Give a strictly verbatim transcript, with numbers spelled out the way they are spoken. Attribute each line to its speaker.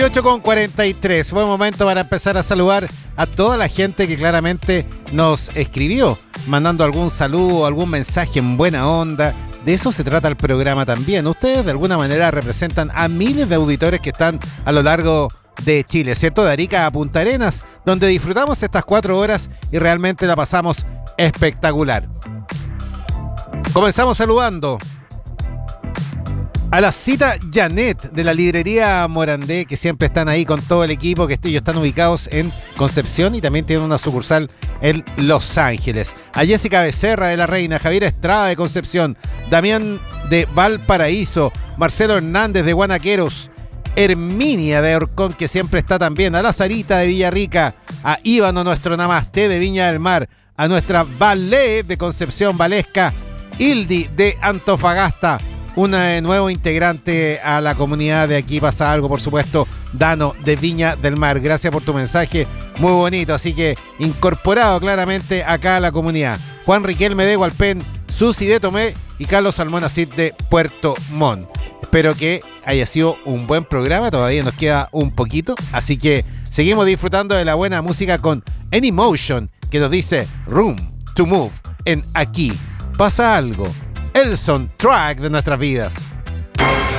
Speaker 1: ocho con cuarenta y tres. Buen momento para empezar a saludar a toda la gente que claramente nos escribió, mandando algún saludo, algún mensaje en buena onda. De eso se trata el programa también. Ustedes de alguna manera representan a miles de auditores que están a lo largo de Chile, ¿cierto? De Arica a Punta Arenas, donde disfrutamos estas cuatro horas y realmente la pasamos espectacular. Comenzamos saludando a la cita Janet de la librería Morandé, que siempre están ahí con todo el equipo, que ellos están ubicados en Concepción y también tienen una sucursal en Los Ángeles. A Jessica Becerra de La Reina, Javier Estrada de Concepción, Damián de Valparaíso, Marcelo Hernández de Guanaqueros, Herminia de Orcón, que siempre está también, a la Sarita de Villarrica, a Íbano, nuestro Namasté de Viña del Mar, a nuestra Valé de Concepción Valesca, Hildi de Antofagasta, una nuevo integrante a la comunidad de Aquí Pasa Algo, por supuesto, Dano de Viña del Mar. Gracias por tu mensaje, muy bonito, así que incorporado claramente acá a la comunidad. Juan Riquelme de Hualpén, Susi de Tomé y Carlos Almonacid de Puerto Montt. Espero que haya sido un buen programa, todavía nos queda un poquito, así que seguimos disfrutando de la buena música con Anymotion, que nos dice Room to Move en Aquí Pasa Algo, el soundtrack de nuestras vidas.